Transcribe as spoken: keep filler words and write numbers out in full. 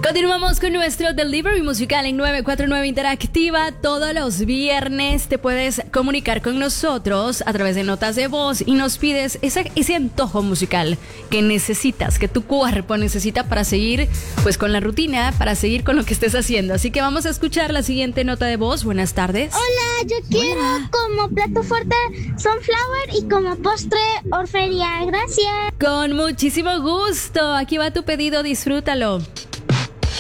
Continuamos con nuestro delivery musical en nueve cuatro nueve Interactiva. Todos los viernes te puedes comunicar con nosotros a través de notas de voz y nos pides ese, ese antojo musical que necesitas, que tu cuerpo necesita para seguir pues con la rutina, para seguir con lo que estés haciendo. Así que vamos a escuchar la siguiente nota de voz. Buenas tardes. Hola, yo quiero Hola. como plato fuerte sunflower y como postre orferia. Gracias. Con muchísimo gusto. Aquí va tu pedido, disfrútalo.